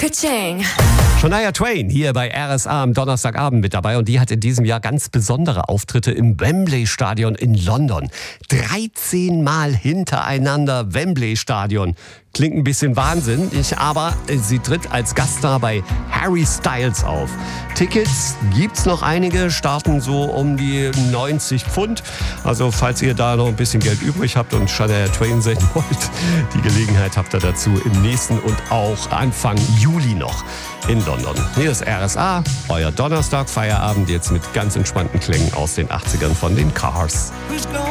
Ka-ching. Shania Twain hier bei RSA am Donnerstagabend mit dabei und die hat in diesem Jahr ganz besondere Auftritte im Wembley Stadion in London. 13 Mal hintereinander Wembley Stadion. Klingt ein bisschen wahnsinnig, aber sie tritt als Gaststar bei Harry Styles auf. Tickets gibt's noch einige, starten so um die 90 Pfund. Also falls ihr da noch ein bisschen Geld übrig habt und Shania Twain sehen wollt, die Gelegenheit habt ihr dazu im nächsten und auch Anfang Juli noch in London. Hier ist RSA, euer Donnerstag-Feierabend jetzt mit ganz entspannten Klängen aus den 80ern von den Cars.